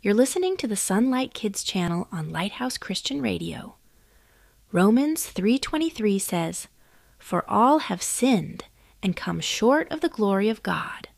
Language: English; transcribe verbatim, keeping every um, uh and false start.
You're listening to the Sunlight Kids channel on Lighthouse Christian Radio. Romans three twenty-three says, "For all have sinned and come short of the glory of God."